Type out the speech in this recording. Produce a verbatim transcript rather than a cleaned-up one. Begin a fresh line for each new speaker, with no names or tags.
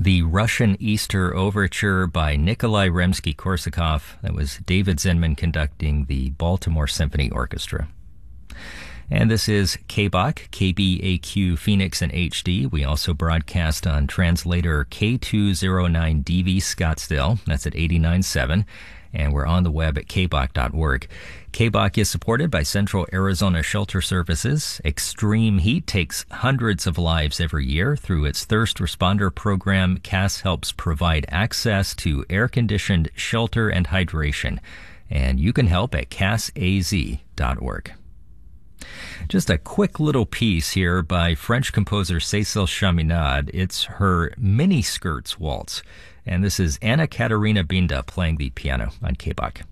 The Russian Easter Overture by Nikolai Rimsky-Korsakov. That was David Zinman conducting the Baltimore Symphony Orchestra. And this is K B A Q, K B A Q Phoenix and H D. We also broadcast on translator K two oh nine D V Scottsdale. That's at eighty-nine point seven. And we're on the web at k b a q dot org. K B A Q is supported by Central Arizona Shelter Services. Extreme heat takes hundreds of lives every year. Through its thirst responder program, C A S helps provide access to air-conditioned shelter and hydration. And you can help at C A S A Z dot org. Just a quick little piece here by French composer Cécile Chaminade. It's her Mini Skirts Waltz. And this is Anna Katerina Binda playing the piano on K B A Q.